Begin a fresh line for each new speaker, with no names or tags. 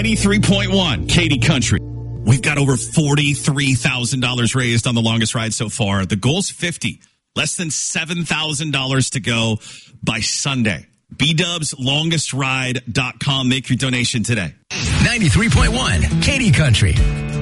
93.1 Katy Country. We've got over $43,000 raised on the longest ride so far. The goal's 50. Less than $7,000 to go by Sunday. BDubsLongestRide.com. Make your donation today.
93.1 Katy Country.